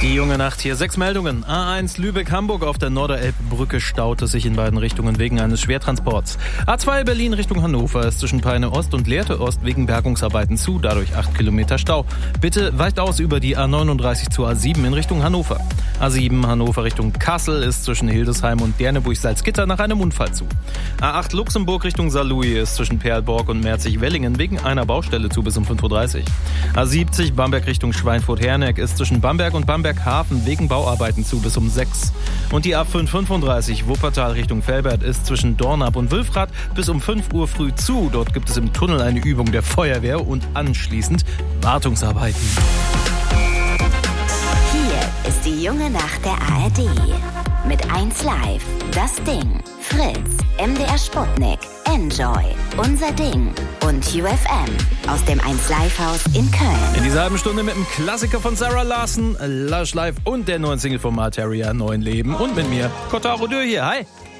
Die junge Nacht hier. 6 Meldungen. A1 Lübeck-Hamburg auf der Norderelbbrücke staut es sich in beiden Richtungen wegen eines Schwertransports. A2 Berlin Richtung Hannover ist zwischen Peine Ost und Lehrte Ost wegen Bergungsarbeiten zu, dadurch 8 Kilometer Stau. Bitte weicht aus über die A39 zur A7 in Richtung Hannover. A7 Hannover Richtung Kassel ist zwischen Hildesheim und Derneburg-Salzgitter nach einem Unfall zu. A8 Luxemburg Richtung Saarlouis ist zwischen Perlborg und Merzig-Wellingen wegen einer Baustelle zu bis um 5.30 Uhr. A70 Bamberg Richtung Schweinfurt-Herneck ist zwischen Bamberg und Bamberg-Hafen wegen Bauarbeiten zu bis um 6. Und die A535 Wuppertal Richtung Velbert ist zwischen Dornap und Wülfrath bis um 5 Uhr früh zu. Dort gibt es im Tunnel eine Übung der Feuerwehr und anschließend Wartungsarbeiten. Hier ist die junge Nacht der ARD. Mit 1 Live, Das Ding, Fritz, MDR Sputnik, Enjoy, Unser Ding und UFM aus dem 1 Live Haus in Köln. In dieser halben Stunde mit dem Klassiker von Sarah Larson, Lush Live und der neuen Single von Materia, Neuen Leben. Und mit mir, Kotaro Dürr hier. Hi!